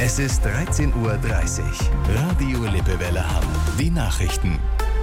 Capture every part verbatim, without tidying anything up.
Es ist dreizehn Uhr dreißig. Radio Lippewelle Hamm. Die Nachrichten.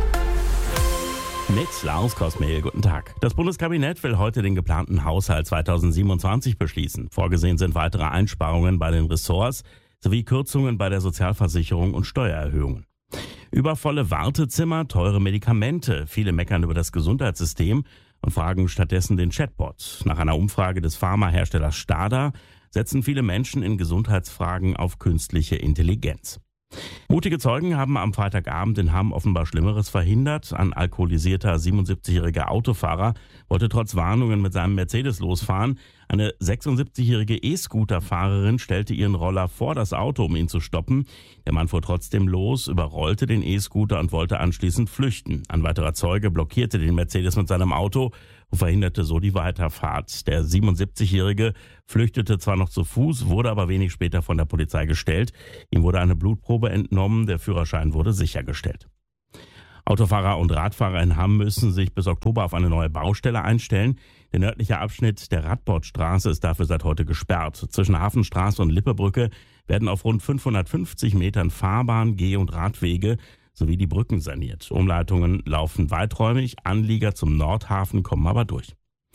Mit Lars Kosmehl, guten Tag. Das Bundeskabinett will heute den geplanten Haushalt zweitausendsiebenundzwanzig beschließen. Vorgesehen sind weitere Einsparungen bei den Ressorts sowie Kürzungen bei der Sozialversicherung und Steuererhöhungen. Übervolle Wartezimmer, teure Medikamente. Viele meckern über das Gesundheitssystem und fragen stattdessen den Chatbot. Nach einer Umfrage des Pharmaherstellers Stada setzen viele Menschen in Gesundheitsfragen auf künstliche Intelligenz. Mutige Zeugen haben am Freitagabend in Hamm offenbar Schlimmeres verhindert. Ein alkoholisierter siebenundsiebzigjähriger Autofahrer wollte trotz Warnungen mit seinem Mercedes losfahren. Eine sechsundsiebzigjährige E-Scooter-Fahrerin stellte ihren Roller vor das Auto, um ihn zu stoppen. Der Mann fuhr trotzdem los, überrollte den E-Scooter und wollte anschließend flüchten. Ein weiterer Zeuge blockierte den Mercedes mit seinem Auto und verhinderte so die Weiterfahrt. Der siebenundsiebzigjährige flüchtete zwar noch zu Fuß, wurde aber wenig später von der Polizei gestellt. Ihm wurde eine Blutprobe entnommen, der Führerschein wurde sichergestellt. Autofahrer und Radfahrer in Hamm müssen sich bis Oktober auf eine neue Baustelle einstellen. Der nördliche Abschnitt der Radbordstraße ist dafür seit heute gesperrt. Zwischen Hafenstraße und Lippebrücke werden auf rund fünfhundertfünfzig Metern Fahrbahn, Geh- und Radwege sowie die Brücken saniert. Umleitungen laufen weiträumig, Anlieger zum Nordhafen kommen aber durch.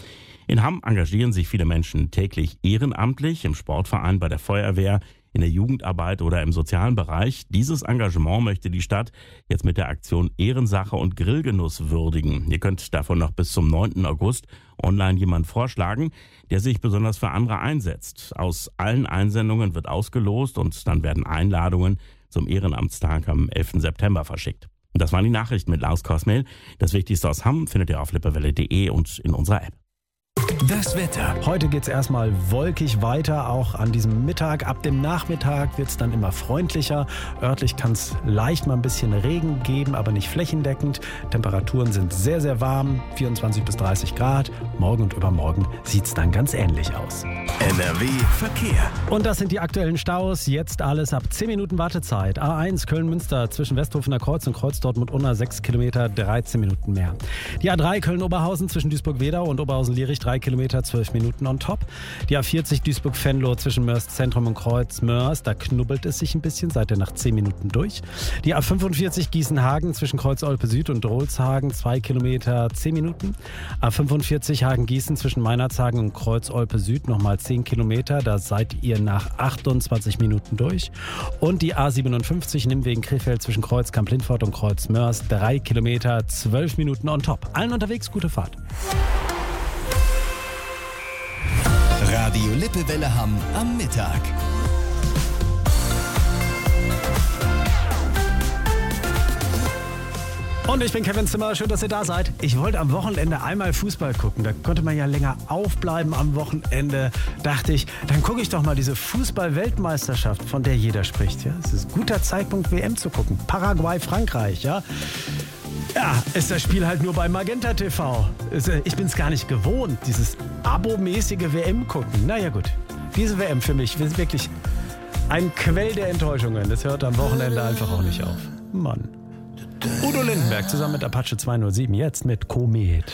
In Hamm engagieren sich viele Menschen täglich ehrenamtlich, im Sportverein, bei der Feuerwehr, in der Jugendarbeit oder im sozialen Bereich. Dieses Engagement möchte die Stadt jetzt mit der Aktion Ehrensache und Grillgenuss würdigen. Ihr könnt davon noch bis zum neunten August online jemanden vorschlagen, der sich besonders für andere einsetzt. Aus allen Einsendungen wird ausgelost und dann werden Einladungen zum Ehrenamtstag am elften September verschickt. Und das waren die Nachrichten mit Lars Kosmehl. Das Wichtigste aus Hamm findet ihr auf lippewelle punkt de und in unserer App. Das Wetter. Heute geht es erstmal wolkig weiter, auch an diesem Mittag. Ab dem Nachmittag wird es dann immer freundlicher. Örtlich kann es leicht mal ein bisschen Regen geben, aber nicht flächendeckend. Temperaturen sind sehr, sehr warm, vierundzwanzig bis dreißig Grad. Morgen und übermorgen sieht es dann ganz ähnlich aus. N R W Verkehr. Und das sind die aktuellen Staus. Jetzt alles ab zehn Minuten Wartezeit. A eins Köln-Münster zwischen Westhofener Kreuz und Kreuz Dortmund-Unna sechs Kilometer, dreizehn Minuten mehr. Die A drei Köln-Oberhausen zwischen Duisburg-Wedau und Oberhausen-Lierich drei Kilometer, zwölf Minuten on top. Die A vierzig Duisburg-Venlo zwischen Mörs Zentrum und Kreuz Mörs, da knubbelt es sich ein bisschen, seid ihr nach zehn Minuten durch. Die A fünfundvierzig Gießen-Hagen zwischen Kreuz Olpe Süd und Drolshagen, zwei Kilometer, zehn Minuten. A fünfundvierzig Hagen-Gießen zwischen Meinerzhagen und Kreuz Olpe Süd nochmal zehn Kilometer, da seid ihr nach achtundzwanzig Minuten durch. Und die A siebenundfünfzig Nimwegen-Krefeld zwischen Kreuz Kamp-Lindfort und Kreuz Mörs, drei Kilometer, zwölf Minuten on top. Allen unterwegs, gute Fahrt. Radio Lippewelle Hamm am Mittag. Und ich bin Kevin Zimmer, schön, dass ihr da seid. Ich wollte am Wochenende einmal Fußball gucken. Da konnte man ja länger aufbleiben am Wochenende. Dachte ich, dann gucke ich doch mal diese Fußball-Weltmeisterschaft, von der jeder spricht. Ja, es ist ein guter Zeitpunkt, W M zu gucken. Paraguay, Frankreich, ja. Ja, ist das Spiel halt nur bei Magenta T V. Ich bin es gar nicht gewohnt, dieses abomäßige W M gucken. Naja gut, diese W M für mich ist wirklich ein Quell der Enttäuschungen. Das hört am Wochenende einfach auch nicht auf. Mann. Udo Lindenberg zusammen mit Apache zweihundertsieben, jetzt mit Komet.